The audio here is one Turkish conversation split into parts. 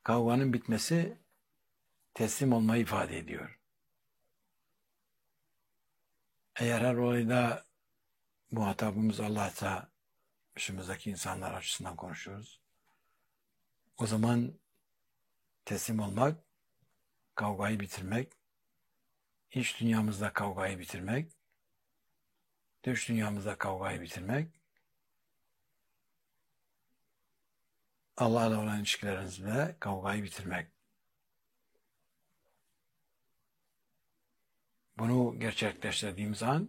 kavganın bitmesi teslim olmayı ifade ediyor. Eğer her olayda muhatabımız Allah'sa, dışımızdaki insanlar açısından konuşuyoruz. O zaman teslim olmak, kavgayı bitirmek, iç dünyamızda kavgayı bitirmek, dış dünyamızda kavgayı bitirmek, Allah'la olan ilişkilerimizde kavgayı bitirmek. Bunu gerçekleştirdiğimiz an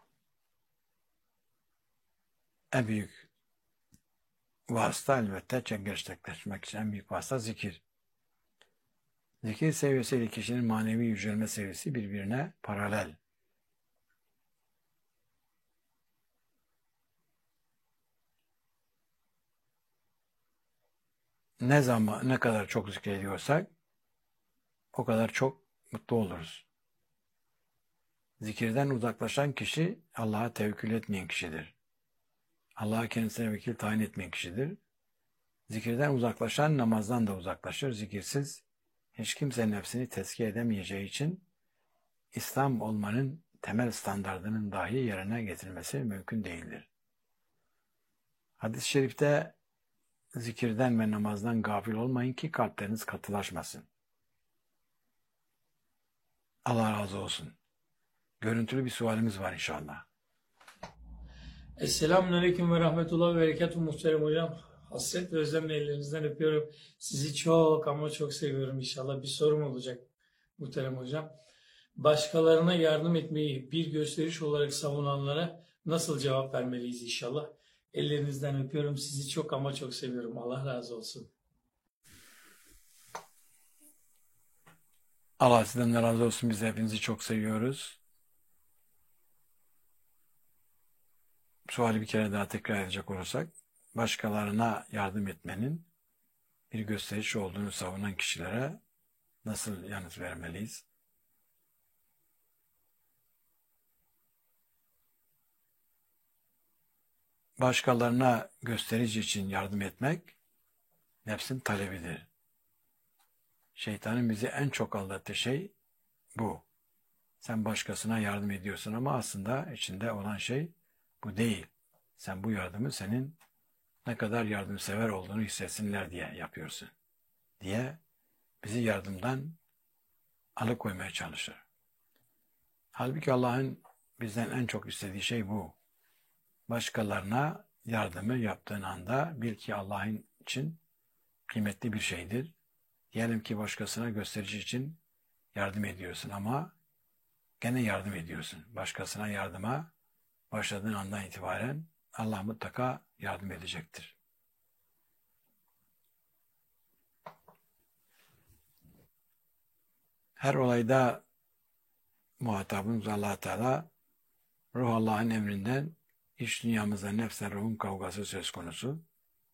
en büyük vasıta elbette gerçekleştirmek için en büyük vasıta zikir. Zikir seviyesiyle kişinin manevi yücelme seviyesi birbirine paralel. Ne kadar çok zikrediyorsak o kadar çok mutlu oluruz. Zikirden uzaklaşan kişi Allah'a tevekkül etmeyen kişidir. Allah'a kendisine vekil tayin etmeyen kişidir. Zikirden uzaklaşan namazdan da uzaklaşır. Zikirsiz hiç kimse nefsini tezkiye edemeyeceği için İslam olmanın temel standardının dahi yerine getirilmesi mümkün değildir. Hadis-i şerifte zikirden ve namazdan gafil olmayın ki kalpleriniz katılaşmasın. Allah razı olsun. Görüntülü bir sualimiz var inşallah. Esselamun Aleyküm ve Rahmetullah ve Berekatuhu muhterem hocam. Hasret ve özlemle ellerinizden öpüyorum. Sizi çok ama çok seviyorum inşallah. Bir sorum olacak muhterem hocam. Başkalarına yardım etmeyi bir gösteriş olarak savunanlara nasıl cevap vermeliyiz inşallah? Ellerinizden öpüyorum. Sizi çok ama çok seviyorum. Allah razı olsun. Allah sizden de razı olsun. Biz hepinizi çok seviyoruz. Suali bir kere daha tekrar edecek olursak, başkalarına yardım etmenin bir gösteriş olduğunu savunan kişilere nasıl yanıt vermeliyiz? Başkalarına gösterici için yardım etmek nefsin talebidir. Şeytanın bizi en çok aldattığı şey bu. Sen başkasına yardım ediyorsun ama aslında içinde olan şey bu değil. Sen bu yardımı senin ne kadar yardımsever olduğunu hissetsinler diye yapıyorsun diye bizi yardımdan alıkoymaya çalışır. Halbuki Allah'ın bizden en çok istediği şey bu. Başkalarına yardımı yaptığın anda bil ki Allah'ın için kıymetli bir şeydir. Diyelim ki başkasına gösterici için yardım ediyorsun ama gene yardım ediyorsun. Başkasına yardıma başladığın andan itibaren Allah mutlaka yardım edecektir. Her olayda muhatabımız Allah Teala, ruh Allah'ın emrinden iç dünyamızda nefsle ruhun kavgası söz konusu.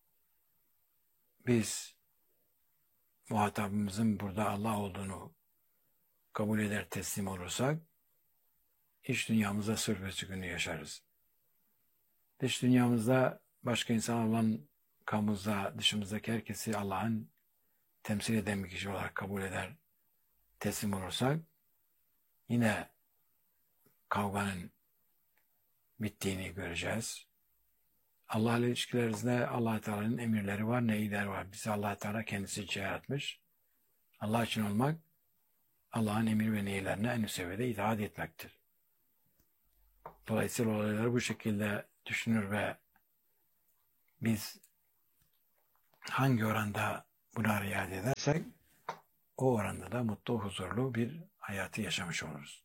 Biz muhatabımızın burada Allah olduğunu kabul eder teslim olursak iç dünyamızda sırf ve sükûnü yaşarız. Dış dünyamızda başka insan olan kamuda dışımızdaki herkesi Allah'ın temsil eden bir kişi olarak kabul eder teslim olursak yine kavganın bittiğini göreceğiz. Allah ile ilişkilerimizde Allah Teala'nın emirleri var, nehirler var. Bizi Allah Teala kendisi için yaratmış. Allah için olmak, Allah'ın emir ve nehirlerine en üst seviyede itaat etmektir. Dolayısıyla olayları bu şekilde düşünür ve biz hangi oranda buna riayet edersek o oranda da mutlu, huzurlu bir hayatı yaşamış oluruz.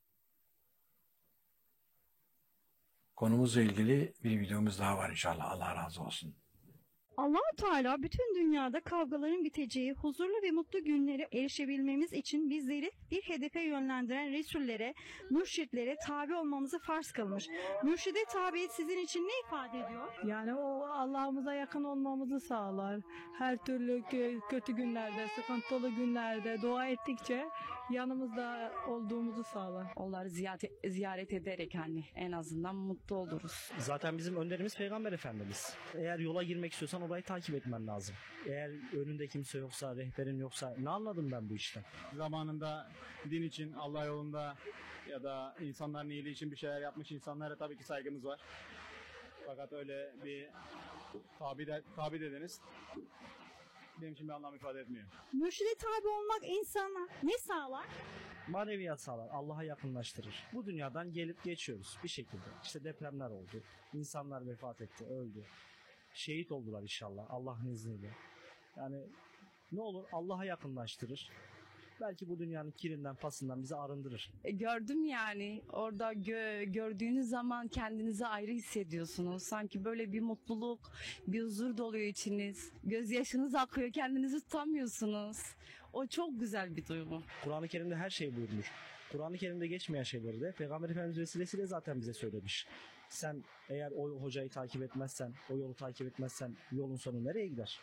Konumuzla ilgili bir videomuz daha var inşallah. Allah razı olsun. Allah-u Teala bütün dünyada kavgaların biteceği huzurlu ve mutlu günlere erişebilmemiz için bizleri bir hedefe yönlendiren Resullere, mürşitlere tabi olmamızı farz kılmış. Mürşide tabiyet sizin için ne ifade ediyor? Yani o Allah'ımıza yakın olmamızı sağlar. Her türlü kötü günlerde, sıkıntılı günlerde dua ettikçe yanımızda olduğumuzu sağlar. Onları ziyaret ederek hani en azından mutlu oluruz. Zaten bizim önderimiz Peygamber Efendimiz. Eğer yola girmek istiyorsan orayı takip etmen lazım. Eğer önünde kimse yoksa, rehberin yoksa ne anladım ben bu işten? Zamanında din için, Allah yolunda ya da insanların iyiliği için bir şeyler yapmış insanlara tabii ki saygımız var. Fakat öyle bir tabi dediniz benim için bir anlam ifade etmiyor. Mürşide tabi olmak insana ne sağlar? Maneviyat sağlar, Allah'a yakınlaştırır. Bu dünyadan gelip geçiyoruz bir şekilde. İşte depremler oldu, insanlar vefat etti, öldü. Şehit oldular inşallah Allah'ın izniyle. Yani ne olur Allah'a yakınlaştırır. Belki bu dünyanın kirinden, pasından bizi arındırır. Gördüm yani orada gördüğünüz zaman kendinizi ayrı hissediyorsunuz. Sanki böyle bir mutluluk, bir huzur doluyor içiniz. Gözyaşınız akıyor, kendinizi tutamıyorsunuz. O çok güzel bir duygu. Kur'an-ı Kerim'de her şey buyurmuş. Kur'an-ı Kerim'de geçmeyen şeyleri de Peygamber Efendimiz vesilesiyle zaten bize söylemiş. Sen eğer o hocayı takip etmezsen, o yolu takip etmezsen yolun sonu nereye gider?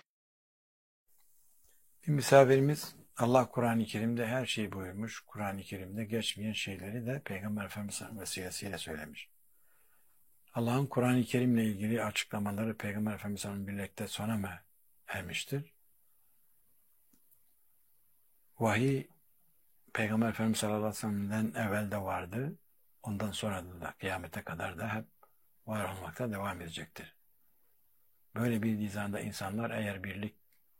Bir misafirimiz Allah Kur'an-ı Kerim'de her şeyi buyurmuş. Kur'an-ı Kerim'de geçmeyen şeyleri de Peygamber Efendimiz vesilesiyle söylemiş. Allah'ın Kur'an-ı Kerim'le ilgili açıklamaları Peygamber Efendimiz'in birlikte sona mı ermiştir? Vahiy Peygamber Efendimiz sallallahu aleyhi ve sellem'den evvel de vardı. Ondan sonra da kıyamete kadar da hep var olmakta devam edecektir. Böyle bir nizamda insanlar eğer birlik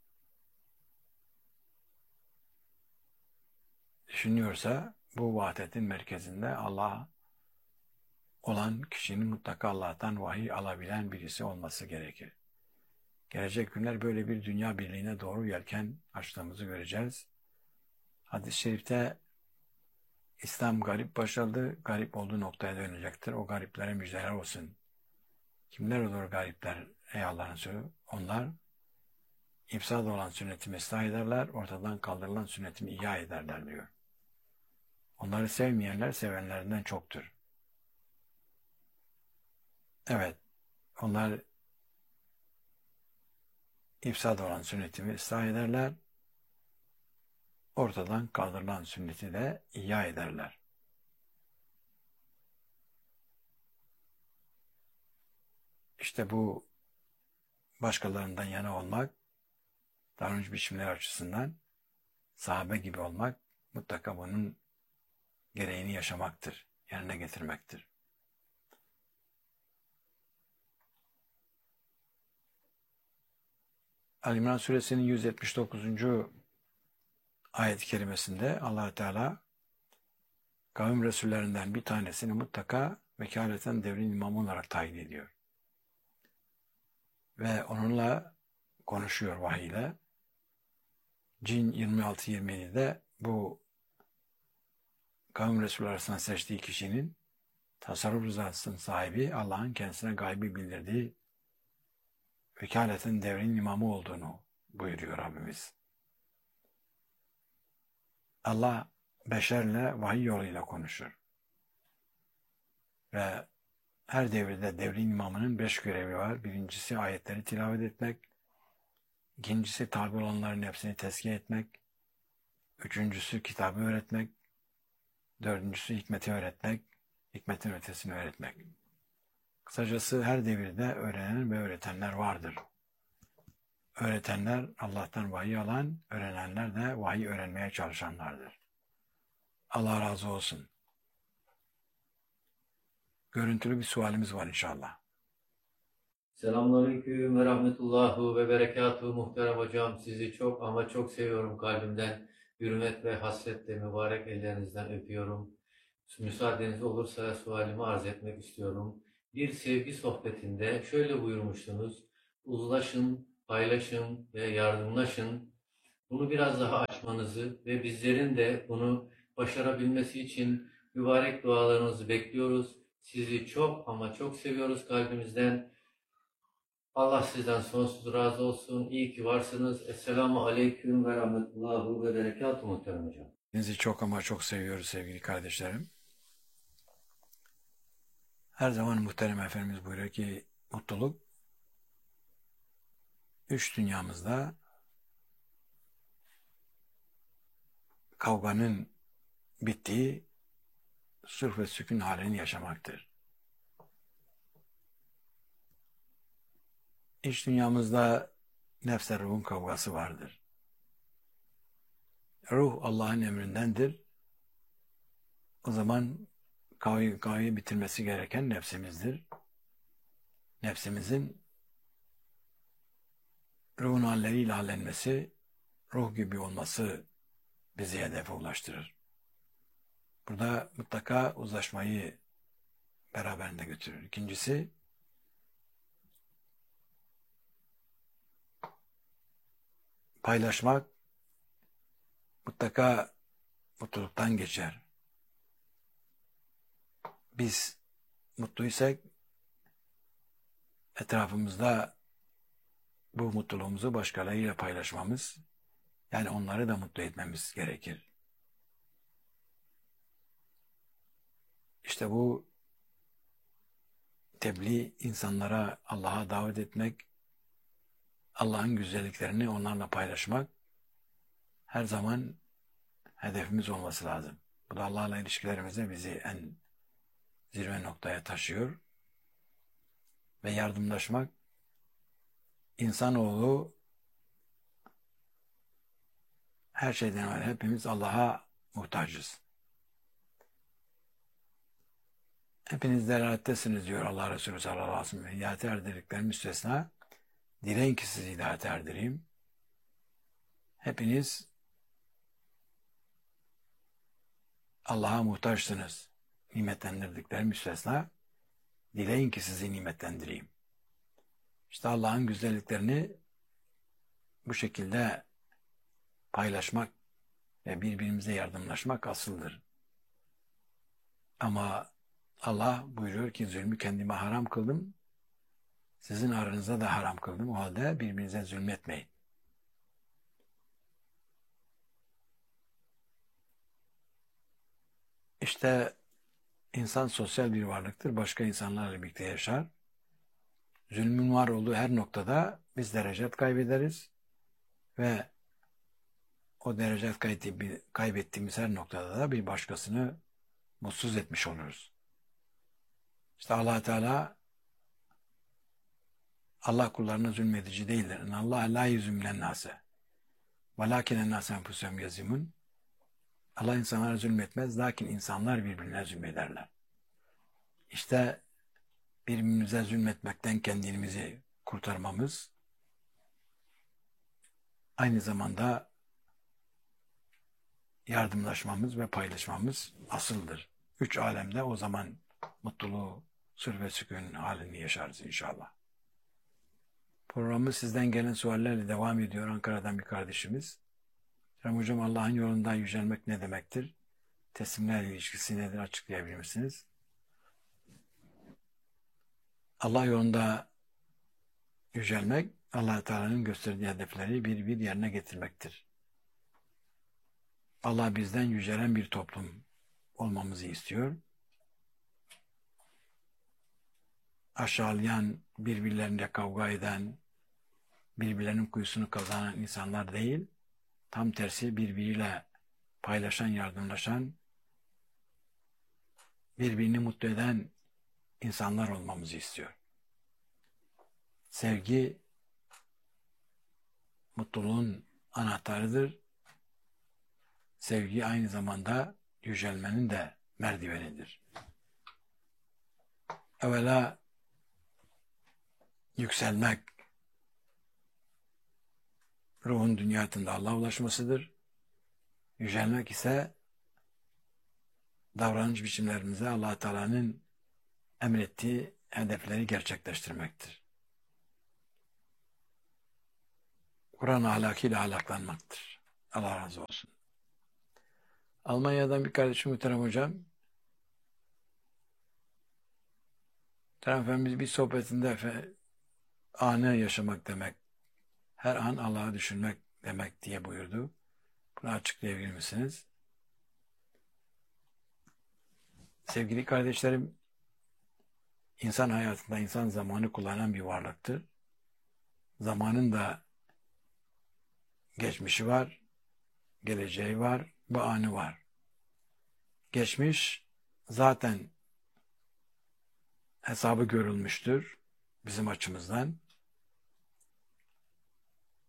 düşünüyorsa bu vahdetin merkezinde Allah olan kişinin mutlaka Allah'tan vahiy alabilen birisi olması gerekir. Gelecek günler böyle bir dünya birliğine doğru yelken açtığımızı göreceğiz. Hadis-i şerifte İslam garip başladı, garip olduğu noktaya dönecektir. O gariplere müjdeler olsun. Kimler olur garipler ey Allah'ın sözü? Onlar ifsad olan sünnetimi ıslah ederler, ortadan kaldırılan sünnetimi ihya ederler diyor. Onları sevmeyenler sevenlerinden çoktur. Evet, onlar ifsad olan sünnetimi ıslah ederler, ortadan kaldırılan sünneti de ihya ederler. İşte bu başkalarından yana olmak, davranış biçimleri açısından sahabe gibi olmak mutlaka bunun gereğini yaşamaktır, yerine getirmektir. Ali-İmran suresinin 179. ayet-i kerimesinde Allah Teala kavim resullerinden bir tanesini mutlaka vekaleten devrin imamı olarak tayin ediyor. Ve onunla konuşuyor vahiyle. Cin 26-27'de bu kavim resulleri arasından seçtiği kişinin tasarruf rızasının sahibi Allah'ın kendisine gaybi bildirdiği vekaleten devrin imamı olduğunu buyuruyor Rabbimiz. Allah beşerle vahiy yoluyla konuşur. Ve her devirde devrin imamının 5 görevi var. Birincisi ayetleri tilavet etmek. İkincisi tabi olanların hepsini tezkiye etmek. Üçüncüsü kitabı öğretmek. Dördüncüsü hikmeti öğretmek. Hikmetin ötesini öğretmek. Kısacası her devirde öğrenen ve öğretenler vardır. Öğretenler Allah'tan vahiy alan, öğrenenler de vahiy öğrenmeye çalışanlardır. Allah razı olsun. Görüntülü bir sualimiz var inşallah. Selamünaleyküm ve rahmetullahu ve berekatuhu muhterem hocam. Sizi çok ama çok seviyorum kalbimden. Hürmet ve hasretle mübarek ellerinizden öpüyorum. Müsaadeniz olursa sualimi arz etmek istiyorum. Bir sevgi sohbetinde şöyle buyurmuştunuz. Uzlaşın, paylaşın ve yardımlaşın. Bunu biraz daha açmanızı ve bizlerin de bunu başarabilmesi için mübarek dualarınızı bekliyoruz. Sizi çok ama çok seviyoruz kalbimizden. Allah sizden sonsuz razı olsun. İyi ki varsınız. Esselamu aleyküm ve rahmetullahu ve berekatuhu muhterem hocam. Sizi çok ama çok seviyoruz sevgili kardeşlerim. Her zaman muhterem Efendimiz buyuruyor ki mutluluk üç dünyamızda kavganın bittiği sulh ve sükun halini yaşamaktır. İç dünyamızda nefsle ruhun kavgası vardır. Ruh Allah'ın emrindendir. O zaman kavgayı bitirmesi gereken nefsimizdir. Nefsimizin ruhun halleriyle hallenmesi, ruh gibi olması bizi hedefe ulaştırır. Burada mutlaka uzlaşmayı beraberinde götürür. İkincisi, paylaşmak mutlaka mutluluktan geçer. Biz mutluysak etrafımızda bu mutluluğumuzu başkalarıyla paylaşmamız, yani onları da mutlu etmemiz gerekir. İşte bu tebliğ, insanlara Allah'a davet etmek, Allah'ın güzelliklerini onlarla paylaşmak her zaman hedefimiz olması lazım. Bu da Allah'la ilişkilerimizde bizi en zirve noktaya taşıyor. Ve yardımlaşmak, insanoğlu her şeyden evvel hepimiz Allah'a muhtacız. Hepiniz delalettesiniz diyor Allah Resulü sallallahu aleyhi ve sellem. Hidayete erdirdikleri müstesna. Dileyin ki sizi hidayete erdireyim. Hepiniz Allah'a muhtaçsınız. Nimetlendirdikleri müstesna. Dileyin ki sizi nimetlendireyim. İşte Allah'ın güzelliklerini bu şekilde paylaşmak ve birbirimize yardımlaşmak asıldır. Ama Allah buyuruyor ki zulmü kendime haram kıldım. Sizin aranıza da haram kıldım. O halde birbirinize zulmetmeyin. İşte insan sosyal bir varlıktır. Başka insanlarla birlikte yaşar. Zulmün var olduğu her noktada biz derecet kaybederiz ve o derecet kaybettiğimiz her noktada da bir başkasını mutsuz etmiş oluruz. İşte Allah Teala Allah kullarına zulmedici değildir. Allah la yuzümlen nase. Velakinen nase enfusem yazimün. Allah insanlara zulmetmez. Lakin insanlar birbirine zulmederler. İşte birbirimize zulmetmekten kendimizi kurtarmamız aynı zamanda yardımlaşmamız ve paylaşmamız asıldır. Üç alemde o zaman mutluluğu, sır ve sükun halini yaşarız inşallah. Programı sizden gelen suallerle devam ediyor. Ankara'dan bir kardeşimiz. Hocam, Allah'ın yolunda yücelmek ne demektir? Teslimler ilişkisi nedir? Açıklayabilir misiniz? Allah yolunda yücelmek, Allah Teala'nın gösterdiği hedefleri bir yerine getirmektir. Allah bizden yücelen bir toplum olmamızı istiyor. Aşağılayan, birbirleriyle kavga eden, birbirlerinin kuyusunu kazanan insanlar değil, tam tersi birbiriyle paylaşan, yardımlaşan, birbirini mutlu eden insanlar olmamızı istiyor. Sevgi, mutluluğun anahtarıdır. Sevgi aynı zamanda yücelmenin de merdivenidir. Evvela yükselmek, ruhun dünyasında Allah'a ulaşmasıdır. Yücelmek ise davranış biçimlerimize Allah Teala'nın emrettiği hedefleri gerçekleştirmektir. Kur'an ahlakıyla ahlaklanmaktır. Allah razı olsun. Almanya'dan bir kardeşim muhterem hocam. Efendimiz bir sohbetinde anı yaşamak demek, her an Allah'ı düşünmek demek diye buyurdu. Bunu açıklayabilir misiniz? Sevgili kardeşlerim, insan hayatında insan zamanı kullanan bir varlıktır. Zamanın da geçmişi var, geleceği var, bu anı var. Geçmiş zaten hesabı görülmüştür bizim açımızdan.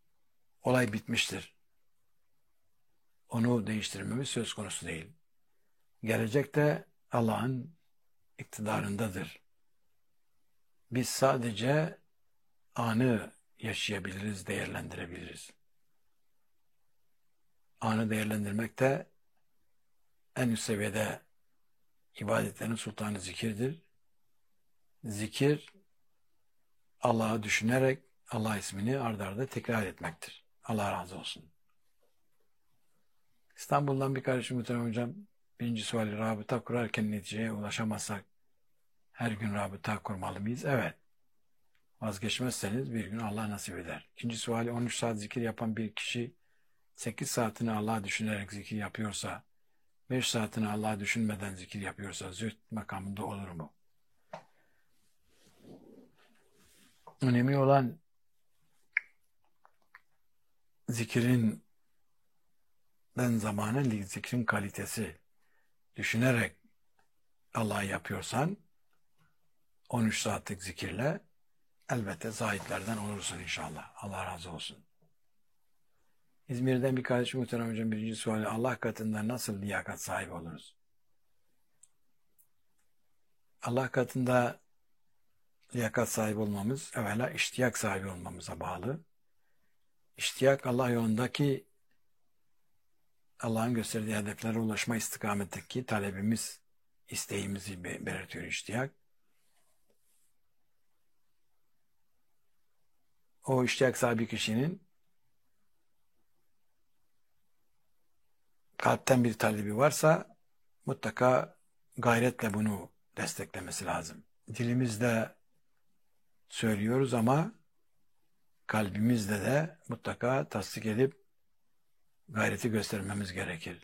olay bitmiştir. Onu değiştirmemiz söz konusu değil. Gelecek de Allah'ın iktidarındadır. Biz sadece anı yaşayabiliriz, değerlendirebiliriz. Anı değerlendirmek de en üst seviyede ibadetlerin sultanı zikirdir. Zikir, Allah'ı düşünerek Allah ismini ard arda tekrar etmektir. Allah razı olsun. İstanbul'dan bir kardeşim muhterem hocam, birinci suali, rabıta kurarken neticeye ulaşamazsak her gün rabıta kurmalı mıyız? Evet. Vazgeçmezseniz bir gün Allah nasip eder. İkinci suali, 13 saat zikir yapan bir kişi 8 saatini Allah'ı düşünerek zikir yapıyorsa, 5 saatini Allah'ı düşünmeden zikir yapıyorsa zühd makamında olur mu? Önemli olan zikrin zamanı, zikrin kalitesi. Düşünerek Allah'ı yapıyorsan 13 saatlik zikirle elbette zahitlerden olursun inşallah. Allah razı olsun. İzmir'den bir kardeşim muhterem hocam, birinci suali, Allah katında nasıl liyakat sahibi oluruz? Allah katında liyakat sahibi olmamız evvela iştiyak sahibi olmamıza bağlı. İştiyak, Allah yolundaki Allah'ın gösterdiği hedeflere ulaşma istikametteki talebimiz, isteğimizi belirtiyor iştiyak. O iştiyak sahibi kişinin kalpten bir talebi varsa mutlaka gayretle bunu desteklemesi lazım. Dilimizde söylüyoruz ama kalbimizde de mutlaka tasdik edip gayreti göstermemiz gerekir.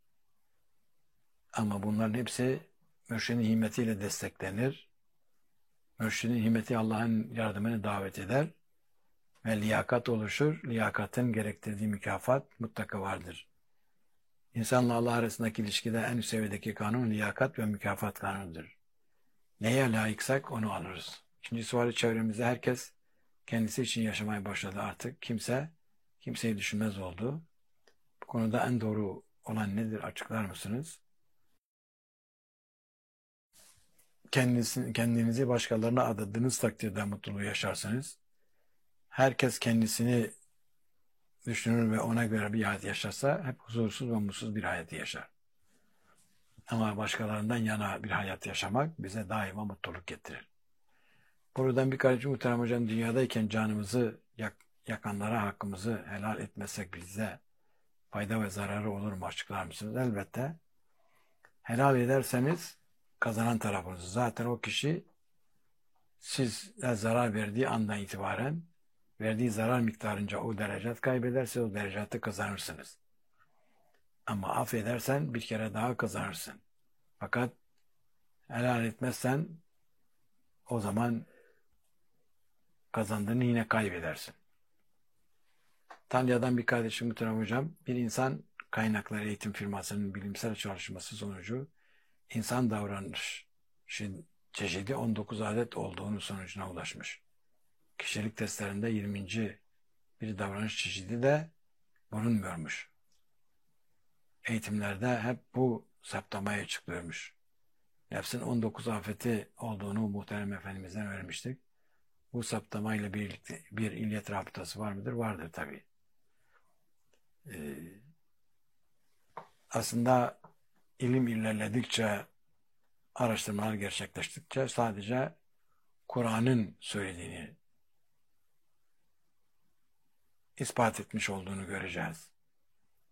Ama bunların hepsi mürşidin himmetiyle desteklenir. Mürşidin himmeti Allah'ın yardımını davet eder ve liyakat oluşur. Liyakatın gerektirdiği mükafat mutlaka vardır. İnsanla Allah arasındaki ilişkide en üst seviyedeki kanun liyakat ve mükafat kanunudur. Neye layıksak onu alırız. İkinci suali, çevremizde herkes kendisi için yaşamaya başladı artık. Kimseyi düşünmez oldu. Bu konuda en doğru olan nedir? Açıklar mısınız? Kendinizi başkalarına adadığınız takdirde mutluluğu yaşarsınız. Herkes kendisini düşünür ve ona göre bir hayat yaşarsa hep huzursuz ve mutsuz bir hayat yaşar. Ama başkalarından yana bir hayat yaşamak bize daima mutluluk getirir. Buradan bir kardeşim muhterem hocam, dünyadayken canımızı yakanlara hakkımızı helal etmezsek bize fayda ve zararı olur mu? Açıklar mısınız? Elbette. Helal ederseniz kazanan tarafınız. Zaten o kişi size zarar verdiği andan itibaren verdiği zarar miktarınca o derecat kaybederse o derecatı kazanırsınız. Ama affedersen bir kere daha kazanırsın. Fakat helal etmezsen o zaman kazandığını yine kaybedersin. Talya'dan bir kardeşim muhterem hocam, bir insan kaynakları eğitim firmasının bilimsel çalışması sonucu insan davranışın çeşidi 19 adet olduğunu sonucuna ulaşmış. Kişilik testlerinde 20. bir davranış çeşidi de bulunmuyormuş. Eğitimlerde hep bu saptamaya çıkıyormuş. Nefsin 19 afeti olduğunu muhterem Efendimiz'den öğrenmiştik. Bu saptamayla birlikte bir illiyet rabıtası var mıdır? Vardır tabii. Aslında ilim ilerledikçe, araştırmalar gerçekleştikçe sadece Kur'an'ın söylediğini ispat etmiş olduğunu göreceğiz.